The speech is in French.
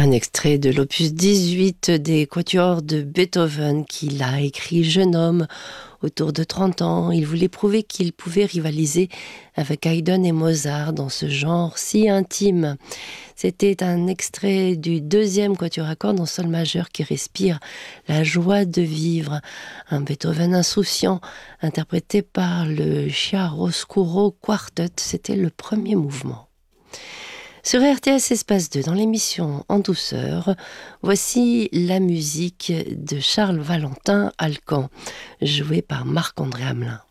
Un extrait de l'opus 18 des quatuors de Beethoven qu'il a écrit jeune homme, autour de 30 ans. Il voulait prouver qu'il pouvait rivaliser avec Haydn et Mozart dans ce genre si intime. C'était un extrait du deuxième quatuor à cordes en sol majeur qui respire la joie de vivre. Un Beethoven insouciant, interprété par le Chiaroscuro Quartet. C'était le premier mouvement. Sur RTS Espace 2, dans l'émission En douceur, voici la musique de Charles Valentin Alcan, jouée par Marc-André Hamelin.